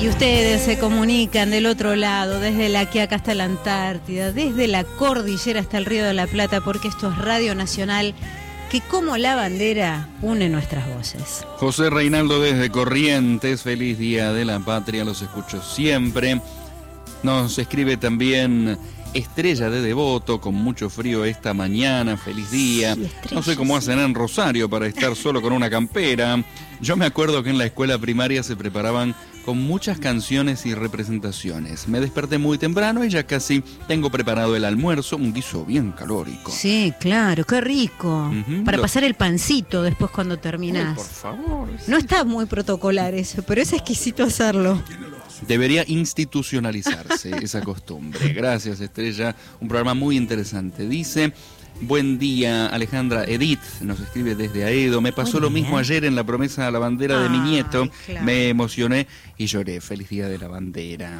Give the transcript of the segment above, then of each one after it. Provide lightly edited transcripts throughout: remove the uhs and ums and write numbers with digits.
Y ustedes se comunican del otro lado, desde la Quiaca hasta la Antártida, desde la cordillera hasta el Río de la Plata, porque esto es Radio Nacional, que como la bandera une nuestras voces. José Reinaldo desde Corrientes, feliz Día de la Patria, los escucho siempre. Nos escribe también Estrella de Devoto, con mucho frío esta mañana, feliz día. Sí, no sé cómo hacen en Rosario para estar solo con una campera. Yo me acuerdo que en la escuela primaria se preparaban con muchas canciones y representaciones. Me desperté muy temprano y ya casi tengo preparado el almuerzo, un guiso bien calórico. Sí, claro, qué rico. Para pasar el pancito después cuando terminás. Ay, por favor. No está muy protocolar eso, pero es exquisito hacerlo. Debería institucionalizarse esa costumbre. Gracias, Estrella. Un programa muy interesante. Dice: buen día, Alejandra. Edith nos escribe desde Aedo. Me pasó lo mismo ayer en la promesa a la bandera de mi nieto. Claro. Me emocioné y lloré. Feliz Día de la Bandera.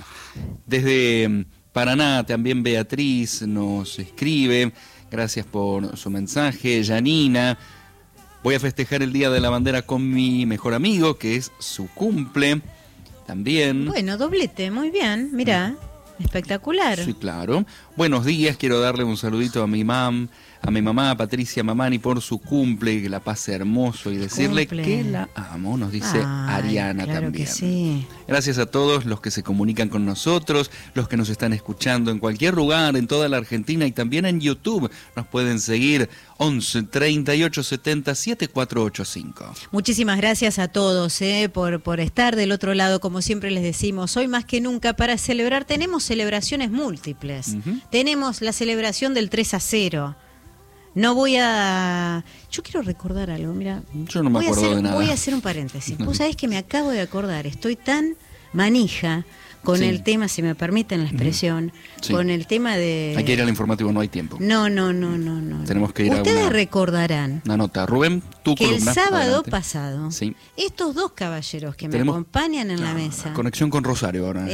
Desde Paraná también Beatriz nos escribe. Gracias por su mensaje. Janina: voy a festejar el Día de la Bandera con mi mejor amigo, que es su cumple. También. Bueno, doblete, muy bien, mirá, espectacular. Sí, claro. Buenos días, quiero darle un saludito a mi mamá Patricia Mamani por su cumple, que la pase hermoso y decirle que la amo, nos dice Ariana claro también. Que sí. Gracias a todos los que se comunican con nosotros, los que nos están escuchando en cualquier lugar, en toda la Argentina y también en YouTube. Nos pueden seguir 11 38 70 7485. Muchísimas gracias a todos por estar del otro lado, como siempre les decimos. Hoy más que nunca para celebrar, tenemos celebraciones múltiples. Tenemos la celebración del 3-0. No voy a... Yo quiero recordar algo, mira. Yo no me acuerdo de nada. Voy a hacer un paréntesis. Vos sabés que me acabo de acordar, estoy tan manija con el tema, si me permiten la expresión, con el tema de... Hay que ir al informativo, no hay tiempo. No. Tenemos que ir Ustedes recordarán una nota. Rubén, tu que columna, el sábado adelante. pasado, estos dos caballeros que me acompañan en la mesa... Conexión con Rosario ahora.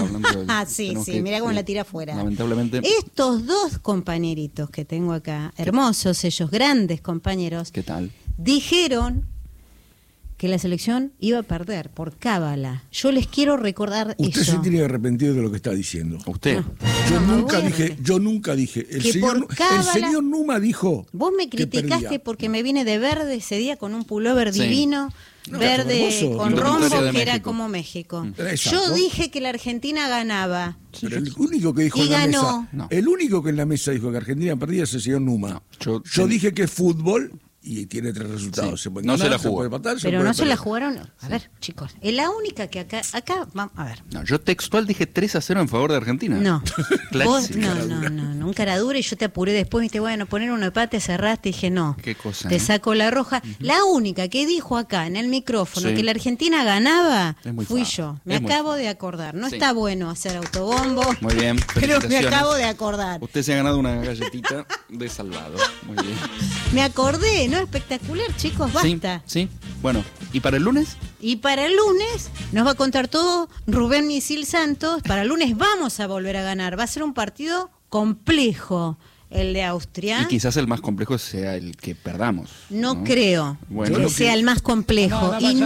Sí, mirá cómo la tira afuera. Lamentablemente. Estos dos compañeritos que tengo acá, hermosos ellos, grandes compañeros... ¿Qué tal? Dijeron que la selección iba a perder por cábala. Yo les quiero recordar Usted eso. se tiene arrepentido de lo que está diciendo. ¿Usted? Yo nunca dije. El señor Numa dijo. Vos me criticaste porque me vine de verde ese día con un pullover divino. Verde con rombo que era como México. Yo dije que la Argentina ganaba. Pero el único que dijo y en la ganó. mesa, el único que en la mesa dijo que Argentina perdía es el señor Numa. Yo dije que es fútbol y tiene tres resultados. Se puede ganar, se puede empatar, pero no se la jugaron. A ver, chicos, es la única que acá vamos a ver. No, yo textual dije 3-0 en favor de Argentina. No. Vos, no, un cara dura y yo te apuré después, viste, bueno, poner un empate, cerraste y dije no. Qué cosa. Te saco la roja. La única que dijo acá en el micrófono que la Argentina ganaba fui yo. Me acabo de acordar. No está bueno hacer autobombo. Muy bien. Pero me acabo de acordar. Usted se ha ganado una galletita de salvado. Muy bien. Me acordé, ¿no? Espectacular, chicos, basta. Sí. Bueno, ¿y para el lunes? Y para el lunes nos va a contar todo Rubén Misil Santos. Para el lunes vamos a volver a ganar. Va a ser un partido complejo el de Austria. Y quizás el más complejo sea el que perdamos. No creo que sea el más complejo. Y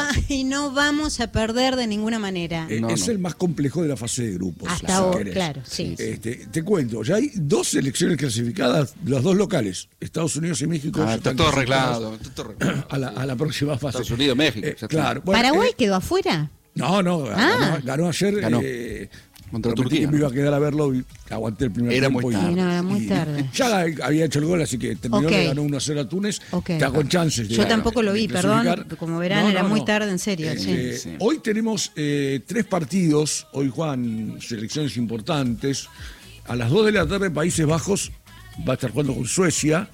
no vamos a perder de ninguna manera. Es el más complejo de la fase de grupos. Hasta ahora, claro, sí. Te cuento, ya hay 2 selecciones clasificadas, las 2 locales, Estados Unidos y México. Está todo arreglado. A la próxima fase. Estados Unidos, México. Claro. Bueno, ¿Paraguay quedó afuera? No, ganó ayer. Contra Turquía. Me iba a quedar a verlo y aguanté el primer tiempo. Era muy tarde. Ya había hecho el gol, así que terminó que ganó 1-0 a Túnez. Está con chances. Yo tampoco lo vi, perdón. Como verán, era muy tarde, en serio. Hoy tenemos 3 partidos. Hoy juegan selecciones importantes. A las 2 de la tarde, Países Bajos va a estar jugando con Suecia.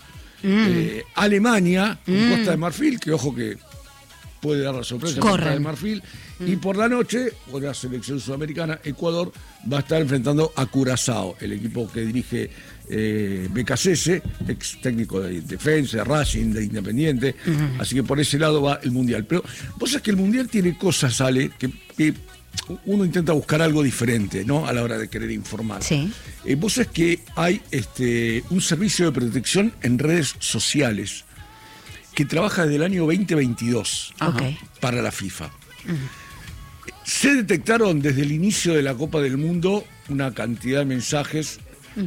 Alemania, con Costa de Marfil, que ojo que puede dar la sorpresa Costa de Marfil. Y por la noche, con la selección sudamericana, Ecuador va a estar enfrentando a Curazao, el equipo que dirige Becasese, ex técnico de Defensa, de Racing, de Independiente. Así que por ese lado va el Mundial. Pero vos sabés que el Mundial tiene cosas, Ale, que uno intenta buscar algo diferente, ¿no? A la hora de querer informar. Sí. Vos sabés que hay un servicio de protección en redes sociales que trabaja desde el año 2022 para la FIFA. Se detectaron desde el inicio de la Copa del Mundo una cantidad de mensajes,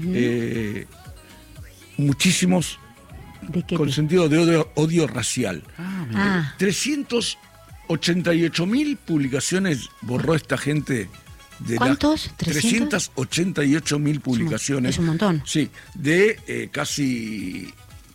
muchísimos, con sentido de odio racial. 388.000 publicaciones borró esta gente. ¿Cuántos? 388.000 publicaciones. Es un montón. Sí, de casi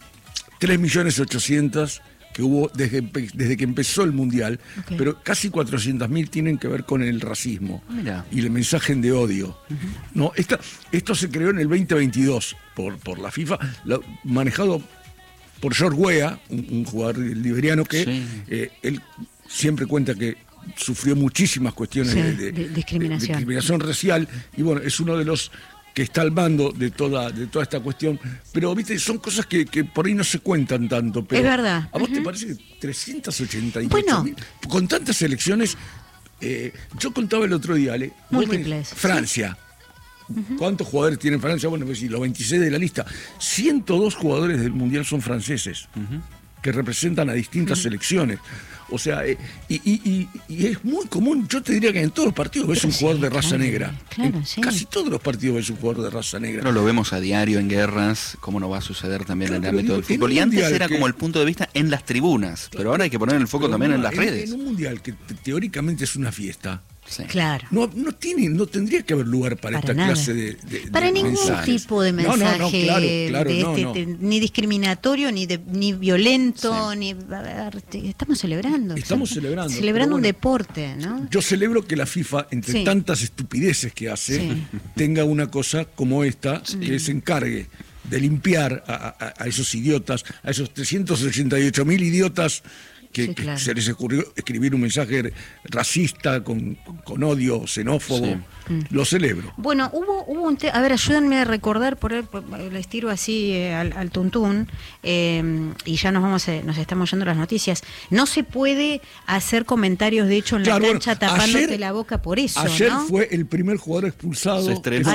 3.800.000 que hubo desde que empezó el Mundial, pero casi 400.000 tienen que ver con el racismo y el mensaje de odio. No, esto se creó en el 2022 por la FIFA, manejado por George Weah, un jugador liberiano que él siempre cuenta que sufrió muchísimas cuestiones de discriminación racial, y bueno, es uno de los que está al mando de toda esta cuestión, pero viste, son cosas que por ahí no se cuentan tanto. Pero es verdad. ¿A vos te parece que 388.000 con tantas selecciones? Yo contaba el otro día, Ale, múltiples. Francia. ¿Cuántos jugadores tiene Francia? Bueno, pues, los 26 de la lista. 102 jugadores del Mundial son franceses, que representan a distintas selecciones. O sea, y es muy común, yo te diría que en todos los partidos ves un jugador de raza negra. Casi todos los partidos ves un jugador de raza negra. Pero lo vemos a diario en guerras, como no va a suceder también en el ámbito del fútbol. Y antes era como el punto de vista en las tribunas, pero ahora hay que poner el foco también en las redes. En un mundial que teóricamente es una fiesta, claro, no tendría que haber lugar para esta nada. Clase de para ningún mensajes. tipo de mensaje ni discriminatorio, ni violento, ni estamos celebrando un deporte, ¿no? Yo celebro que la FIFA, entre tantas estupideces que hace, tenga una cosa como esta, que se encargue de limpiar a esos idiotas, a esos 388.000 idiotas que se les ocurrió escribir un mensaje racista, con odio, xenófobo. Lo celebro. Bueno, hubo un a ver, ayúdenme a recordar, les tiro así al tuntún, y ya nos estamos yendo a las noticias. No se puede hacer comentarios, de hecho, en la cancha tapándote la boca por eso, ayer, ¿no? fue el primer jugador expulsado. Se estrenó.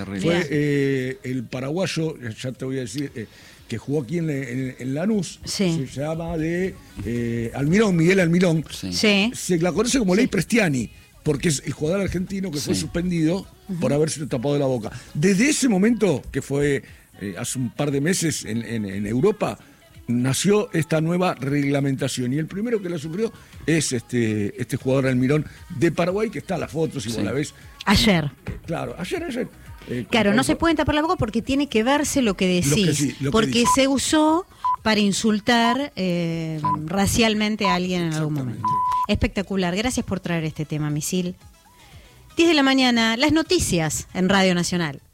Fue el paraguayo, ya te voy a decir, que jugó aquí en Lanús, se llama Almirón, Miguel Almirón. Se la conoce como Ley Prestiani, porque es el jugador argentino que fue suspendido por haberse tapado la boca. Desde ese momento, que fue hace un par de meses en Europa, nació esta nueva reglamentación, y el primero que la sufrió es este jugador Almirón de Paraguay, que está a las fotos, y vos la ves. Ayer. Claro, ayer. Claro, no se pueden tapar la boca porque tiene que verse lo que decís, porque se usó para insultar racialmente a alguien en algún momento. Espectacular, gracias por traer este tema, Misil. 10 de la mañana, las noticias en Radio Nacional.